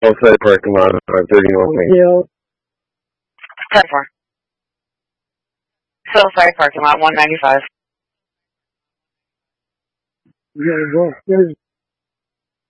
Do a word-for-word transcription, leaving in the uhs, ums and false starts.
Outside parking lot, five thirty North Main. Yeah. ten four. Hillside parking lot, one ninety-five. You gotta go upstairs.